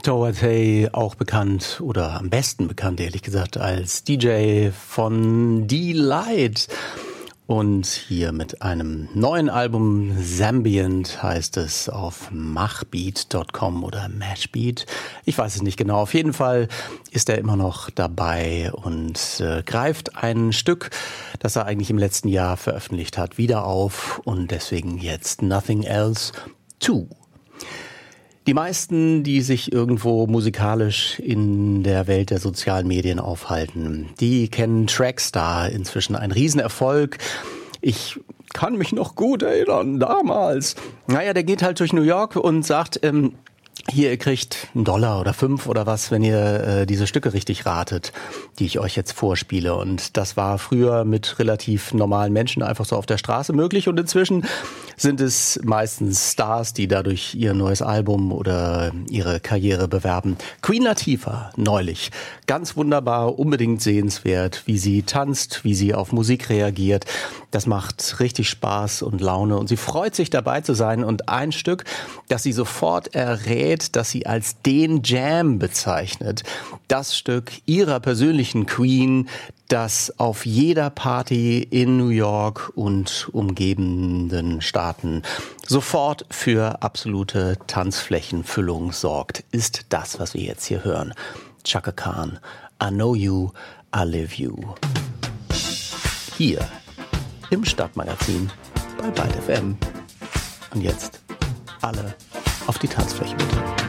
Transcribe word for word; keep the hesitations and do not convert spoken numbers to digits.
Towatay, auch bekannt oder am besten bekannt, ehrlich gesagt, als D J von Delight. Und hier mit einem neuen Album, Zambient heißt es, auf machbeat Punkt com oder Mashbeat. Ich weiß es nicht genau. Auf jeden Fall ist er immer noch dabei und äh, greift ein Stück, das er eigentlich im letzten Jahr veröffentlicht hat, wieder auf und deswegen jetzt Nothing Else two. Die meisten, die sich irgendwo musikalisch in der Welt der sozialen Medien aufhalten, die kennen Trackstar, inzwischen ein Riesenerfolg. Ich kann mich noch gut erinnern, damals. Naja, der geht halt durch New York und sagt, ähm, hier, ihr kriegt einen Dollar oder fünf oder was, wenn ihr äh, diese Stücke richtig ratet, die ich euch jetzt vorspiele. Und das war früher mit relativ normalen Menschen einfach so auf der Straße möglich. Und inzwischen sind es meistens Stars, die dadurch ihr neues Album oder ihre Karriere bewerben. Queen Latifah neulich. Ganz wunderbar, unbedingt sehenswert, wie sie tanzt, wie sie auf Musik reagiert. Das macht richtig Spaß und Laune. Und sie freut sich dabei zu sein. Und ein Stück, das sie sofort errät, das sie als den Jam bezeichnet. Das Stück ihrer persönlichen Queen, das auf jeder Party in New York und umgebenden Staaten sofort für absolute Tanzflächenfüllung sorgt, ist das, was wir jetzt hier hören. Chaka Khan, I Know You, I Live You. Hier im Stadtmagazin bei Byte F M. Und jetzt alle auf die Tanzfläche bitte.